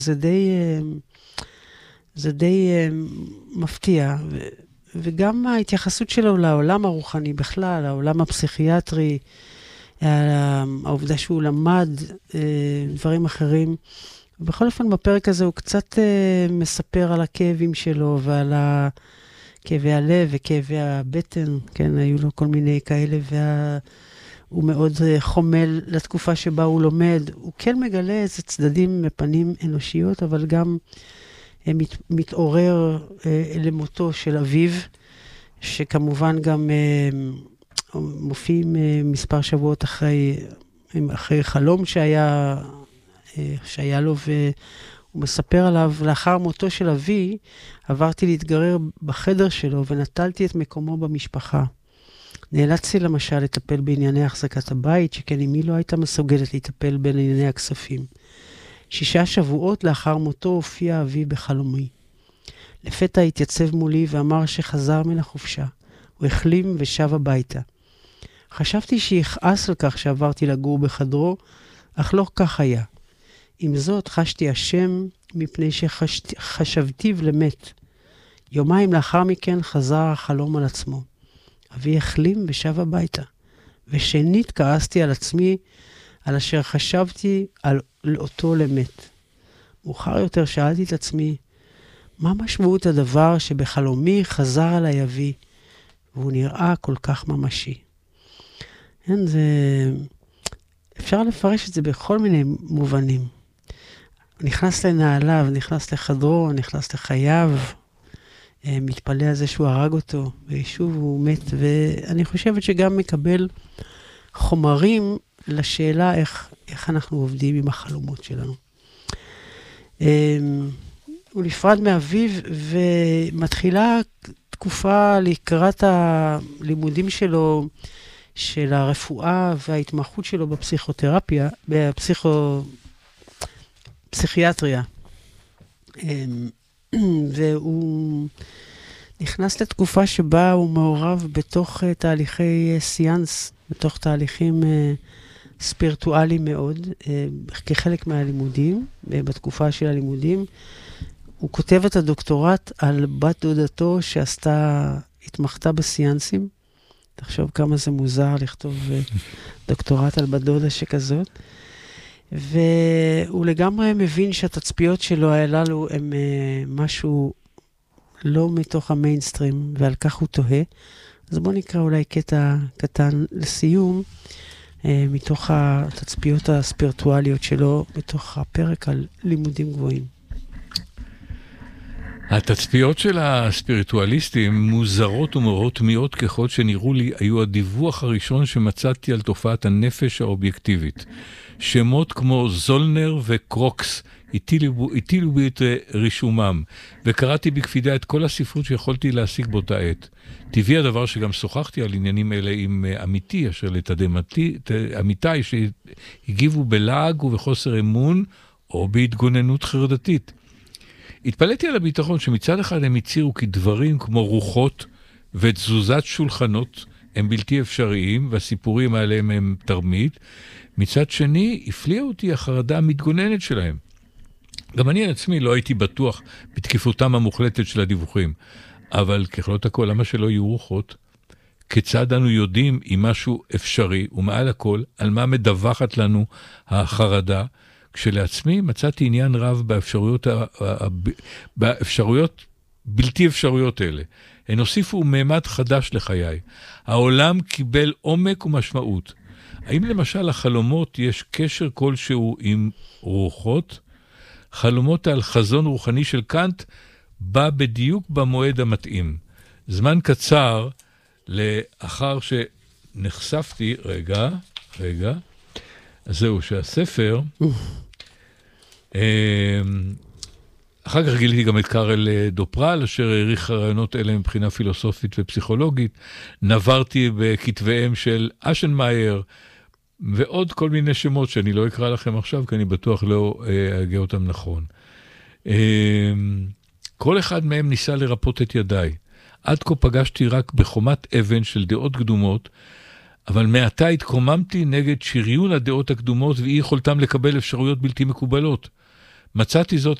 זה די מפתיע, וגם ההתייחסות שלו לעולם הרוחני בכלל, העולם הפסיכיאטרי, העובדה שהוא למד דברים אחרים. בכל אופן, בפרק הזה הוא קצת מספר על הכאבים שלו ועל כאבי הלב וכאבי הבטן, כן, היו לו כל מיני כאלה, הוא מאוד חומל לתקופה שבה הוא לומד. הוא כן מגלה איזה צדדים מפנים אנושיות, אבל גם מתעורר למותו של אביו, שכמובן גם מופיעים מספר שבועות אחרי חלום שהיה לו, והוא מספר עליו, לאחר מותו של אבי, עברתי להתגרר בחדר שלו ונטלתי את מקומו במשפחה. נאלצתי למשל לטפל בענייני החזקת הבית, שכן אמי לא הייתה מסוגלת לטפל בענייני הכספים. 6 שבועות לאחר מותו הופיע אבי בחלומי. לפתע התייצב מולי ואמר שחזר מן החופשה. הוא החלים ושב הביתה. חשבתי שיכעס על כך שעברתי לגור בחדרו, אך לא כך היה. עם זאת חשתי אשם מפני שחשבתיו למת. יומיים לאחר מכן חזר החלום על עצמו. אבי החלים ושב הביתה. ושנית כעסתי על עצמי על אשר חשבתי על אותו למת. מאוחר יותר שאלתי את עצמי, מה משמעות הדבר שבחלומי חזר עליי אבי, והוא נראה כל כך ממשי? כן, אפשר לפרש את זה בכל מיני מובנים. נכנס לנעליו, נכנס לחדרו, נכנס לחייו, מתפלא על זה שהוא הרג אותו, ושוב הוא מת, ואני חושבת שגם מקבל חומרים לשאלה איך אנחנו עובדים עם החלומות שלנו. הוא נפרד מאביו, ומתחילה תקופה לקראת הלימודים שלו, של הרפואה וההתמחות שלו בפסיכותרפיה, בפסיכיאטריה. והוא נכנס לתקופה שבה הוא מעורב בתוך תהליכי סיאנס, בתוך תהליכים ספירטואליים מאוד, כחלק מהלימודים, בתקופה של הלימודים. הוא כותב את הדוקטורט על בת דודתו התמחתה בסיאנסים. תחשוב כמה זה מוזר לכתוב דוקטורט על בת דודה שכזאת. והוא לגמרי מבין שהתצפיות שלו הללו הם משהו לא מתוך המיינסטרים, ועל כך הוא תוהה. אז בואו נקרא אולי קטע קטן לסיום, מתוך התצפיות הספירטואליות שלו, מתוך הפרק על לימודים גבוהים. התצפיות של הספיריטואליסטים מוזרות ומאוד תמיעות ככל שנראו לי היו הדיווח הראשון שמצאתי על תופעת הנפש האובייקטיבית. שמות כמו זולנר וקרוקס הטילו בי את רישומם, וקראתי בקפידה את כל הספרות שיכולתי להשיג באותה עת. טבעי הדבר שגם שוחחתי על עניינים אלה עם עמיתי, אשר לתדהמתי, עמיתי שהגיבו בלעג ובחוסר אמון או בהתגוננות חרדתית. התפלאתי על הביטחון שמצד אחד הם הצירו כי דברים כמו רוחות ותזוזת שולחנות הם בלתי אפשריים, והסיפורים עליהם הם תרמית. מצד שני, הפליאה אותי החרדה המתגוננת שלהם. גם אני עצמי לא הייתי בטוח בתקיפותם המוחלטת של הדיווחים. אבל ככלות הכל, למה שלא יהיו רוחות? כיצד אנו יודעים אם משהו אפשרי, ומעל הכל, על מה מדווחת לנו החרדה? כשלעצמי מצאתי עניין רב באפשרויות בלתי אפשרויות אלה. הן הוסיפו ממד חדש לחיי. העולם קיבל עומק ומשמעות. האם למשל החלומות יש קשר כלשהו עם רוחות? חלומות על חזון רוחני של קאנט בא בדיוק במועד המתאים. זמן קצר לאחר שנחשפתי, רגע, אז זהו שהספר, אחר כך גיליתי גם את קארל דופרל, אשר העריך רעיונות אלה מבחינה פילוסופית ופסיכולוגית, נברתי בכתביהם של אשנמאייר, ועוד כל מיני שמות שאני לא אקרא לכם עכשיו, כי אני בטוח לא אגע אותם נכון. כל אחד מהם ניסה לרפות את ידיי. עד כה פגשתי רק בחומת אבן של דעות קדומות, אבל מעתה התקוממתי נגד שריון הדעות הקדומות ואי יכולתם לקבל אפשרויות בלתי מקובלות. מצאתי זאת